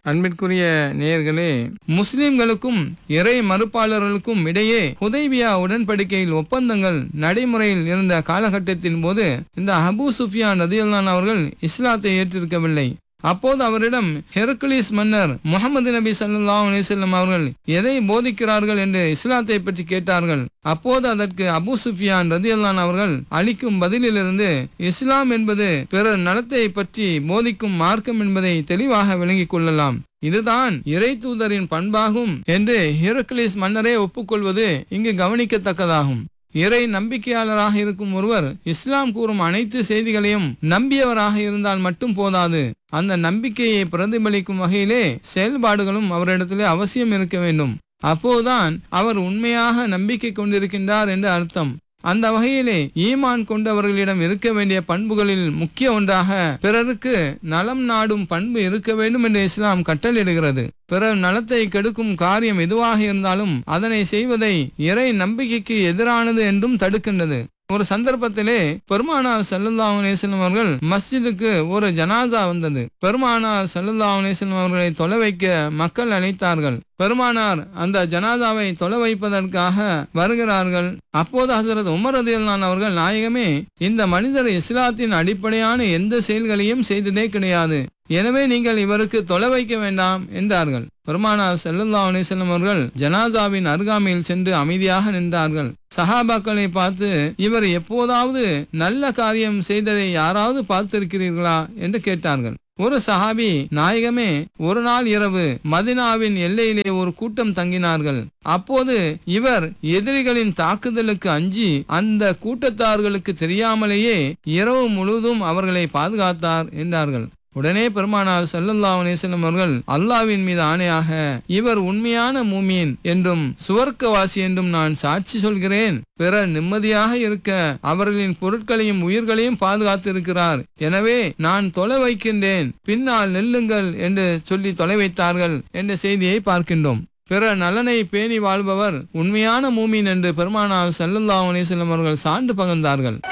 அன்பிற்குரிய நேயர்களே, முஸ்லிம்களுக்கும் இறை மறுப்பாளர்களுக்கும் இடையே ஹுதைபியா உடன்படிக்கையில் ஒப்பந்தங்கள் நடைமுறையில் இருந்த காலகட்டத்தின் போது இந்த அபூ சுஃபியான் ரலியல்லாஹு அவர்கள் இஸ்லாத்தை ஏற்றிருக்கவில்லை. அப்போது அவரிடம் ஹெர்குலிஸ் மன்னர் முகமது நபி ஸல்லல்லாஹு அலைஹி வஸல்லம் அவர்கள் எதை போதிக்கிறார்கள் என்று இஸ்லாத்தை பற்றி கேட்டார்கள். அப்போது அதற்கு அபூ சுஃபியான் ரலியல்லாஹு அவர்கள் அளிக்கும் பதிலிலிருந்து இஸ்லாம் என்பது பிறர் நலத்தை பற்றி போதிக்கும் மார்க்கம் என்பதை தெளிவாக விளங்கிக் கொள்ளலாம். இதுதான் இறை தூதரின் பண்பாகும் என்று ஹெர்குலிஸ் மன்னரே ஒப்புக்கொள்வது இங்கு கவனிக்கத்தக்கதாகும். இறை நம்பிக்கையாளராக இருக்கும் ஒருவர் இஸ்லாம் கூறும் அனைத்து செய்திகளையும் நம்பியவராக இருந்தால் மட்டும் போதாது, அந்த நம்பிக்கையை பிரதிபலிக்கும் வகையிலே செயல்பாடுகளும் அவரிடத்திலே அவசியம் இருக்க வேண்டும். அப்போதுதான் அவர் உண்மையாக நம்பிக்கை கொண்டிருக்கின்றார் என்று அர்த்தம். அந்த வகையிலே ஈமான் கொண்டவர்களிடம் இருக்க வேண்டிய பண்புகளில் முக்கிய ஒன்றாக பிறருக்கு நலம் நாடும் பண்பு இருக்க வேண்டும் என்று இஸ்லாம் கட்டளையிடுகிறது. பிறர் நலத்தை கெடுக்கும் காரியம் எதுவாக இருந்தாலும் அதனை செய்வதை இறை நம்பிக்கைக்கு எதிரானது என்றும் தடுக்கின்றது. ஒரு சந்தர்ப்பத்திலே பெருமானார் ஸல்லல்லாஹு அலைஹி வஸல்லம் அவர்கள் மஸ்ஜிதுக்கு ஒரு ஜனாசா வந்தது. பெருமானார் ஸல்லல்லாஹு அலைஹி வஸல்லம் அவர்களை தொலை வைக்க மக்கள் அழைத்தார்கள். பெருமானார் அந்த ஜனாதாவை தொலை வைப்பதற்காக வருகிறார்கள். அப்போது ஹஜ்ரத் உமர் ரலியல்லாஹு அவர்கள், நாயகமே, இந்த மனிதர் இஸ்லாத்தின் அடிப்படையான எந்த செயல்களையும் செய்ததே கிடையாது, எனவே நீங்கள் இவருக்கு தொலை வைக்க வேண்டாம் என்றார்கள். பெருமானார் ஸல்லல்லாஹு அலைஹி வஸல்லம் அவர்கள் ஜனாசாவின் அருகாமையில் சென்று அமைதியாக நின்றார்கள். சஹாபாக்களை பார்த்து, இவர் எப்போதாவது நல்ல காரியம் செய்ததை யாராவது பார்த்திருக்கிறீர்களா என்று கேட்டார்கள். ஒரு சஹாபி, நாயகமே, ஒரு நாள் இரவு மதினாவின் எல்லையிலே ஒரு கூட்டம் தங்கினார்கள். அப்போது இவர் எதிரிகளின் தாக்குதலுக்கு அஞ்சி அந்த கூட்டத்தார்களுக்கு தெரியாமலேயே இரவு முழுவதும் அவர்களை பாதுகாத்தார் என்றார்கள். உடனே பெருமானார் ஸல்லல்லாஹு அலைஹி வஸல்லம் அவர்கள், அல்லாஹ்வின் மீது ஆணையாக இவர் உண்மையான மூமின் என்றும் சுவர்க்கவாசி என்றும் நான் சாட்சி சொல்கிறேன். பிறர் நிம்மதியாக இருக்க அவர்களின் பொருட்களையும் உயிர்களையும் பாதுகாத்து இருக்கிறார். எனவே நான் தொலை வைக்கின்றேன், பின்னால் நெல்லுங்கள் என்று சொல்லி தொலை வைத்தார்கள் என்ற செய்தியை பார்க்கின்றோம். பிற நலனை பேணி வாழ்பவர் உண்மையான மூமின் என்று பெருமானார் ஸல்லல்லாஹு அலைஹி வஸல்லம் அவர்கள் சான்று பகர்ந்தார்கள்.